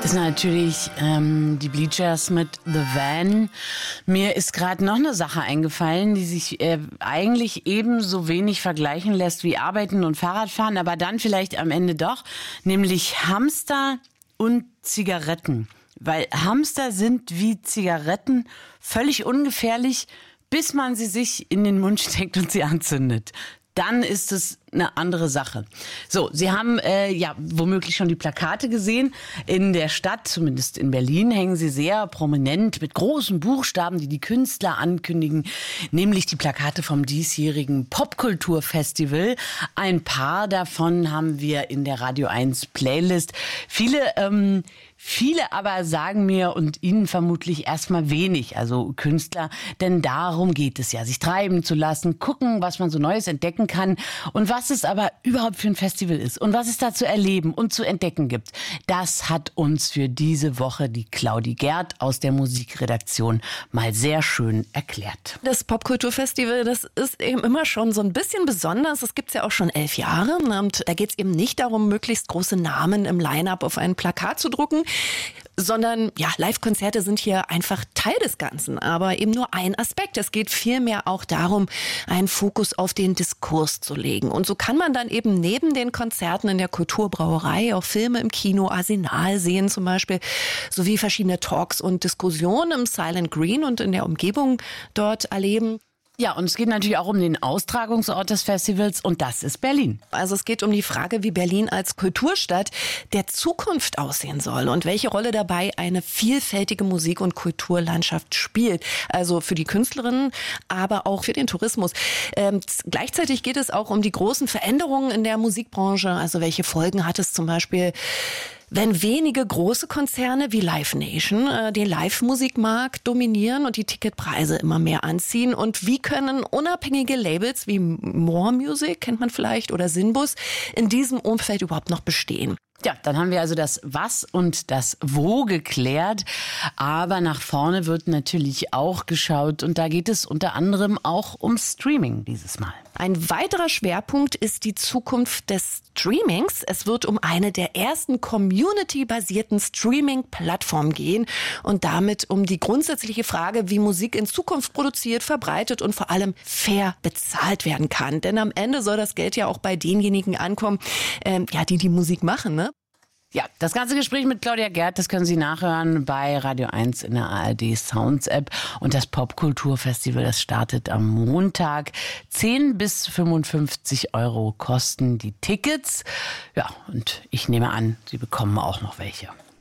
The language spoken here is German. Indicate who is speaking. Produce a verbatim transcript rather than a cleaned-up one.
Speaker 1: Das ist natürlich ähm, die Bleachers mit The Van. Mir ist gerade noch eine Sache eingefallen, die sich äh, eigentlich ebenso wenig vergleichen lässt wie Arbeiten und Fahrradfahren, aber dann vielleicht am Ende doch, nämlich Hamster und Zigaretten. Weil Hamster sind wie Zigaretten völlig ungefährlich, bis man sie sich in den Mund steckt und sie anzündet. Dann ist es eine andere Sache. So, Sie haben äh, ja womöglich schon die Plakate gesehen. In der Stadt, zumindest in Berlin, hängen sie sehr prominent mit großen Buchstaben, die die Künstler ankündigen, nämlich die Plakate vom diesjährigen Popkulturfestival. Ein paar davon haben wir in der Radio eins Playlist. Viele, ähm, viele aber sagen mir und Ihnen vermutlich erstmal wenig, also Künstler, denn darum geht es ja, sich treiben zu lassen, gucken, was man so Neues entdecken kann und was es aber überhaupt für ein Festival ist und was es da zu erleben und zu entdecken gibt. Das hat uns für diese Woche die Claudi Gerd aus der Musikredaktion mal sehr schön erklärt.
Speaker 2: Das Popkulturfestival, das ist eben immer schon so ein bisschen besonders. Das gibt's ja auch schon elf Jahre und da geht's eben nicht darum, möglichst große Namen im Line-Up auf ein Plakat zu drucken, sondern ja, Live-Konzerte sind hier einfach Teil des Ganzen, aber eben nur ein Aspekt. Es geht vielmehr auch darum, einen Fokus auf den Diskurs zu legen. Und so kann man dann eben neben den Konzerten in der Kulturbrauerei auch Filme im Kino Arsenal sehen zum Beispiel, sowie verschiedene Talks und Diskussionen im Silent Green und in der Umgebung dort erleben.
Speaker 1: Ja, und es geht natürlich auch um den Austragungsort des Festivals und das ist Berlin.
Speaker 2: Also es geht um die Frage, wie Berlin als Kulturstadt der Zukunft aussehen soll und welche Rolle dabei eine vielfältige Musik- und Kulturlandschaft spielt. Also für die Künstlerinnen, aber auch für den Tourismus. Ähm, gleichzeitig geht es auch um die großen Veränderungen in der Musikbranche. Also welche Folgen hat es zum Beispiel, wenn wenige große Konzerne wie Live Nation äh, den Live-Musikmarkt dominieren und die Ticketpreise immer mehr anziehen? Und wie können unabhängige Labels wie More Music, kennt man vielleicht, oder Sinbus in diesem Umfeld überhaupt noch bestehen?
Speaker 1: Ja, dann haben wir also das Was und das Wo geklärt. Aber nach vorne wird natürlich auch geschaut. Und da geht es unter anderem auch um Streaming dieses Mal.
Speaker 2: Ein weiterer Schwerpunkt ist die Zukunft des Streamings. Es wird um eine der ersten community-basierten Streaming-Plattformen gehen und damit um die grundsätzliche Frage, wie Musik in Zukunft produziert, verbreitet und vor allem fair bezahlt werden kann. Denn am Ende soll das Geld ja auch bei denjenigen ankommen, ähm, ja, die die Musik machen, ne?
Speaker 1: Ja, das ganze Gespräch mit Claudia Gerd, das können Sie nachhören bei Radio eins in der A R D Sounds App. Und das Popkulturfestival, das startet am Montag. zehn bis fünfundfünfzig Euro kosten die Tickets. Ja, und ich nehme an, Sie bekommen auch noch welche.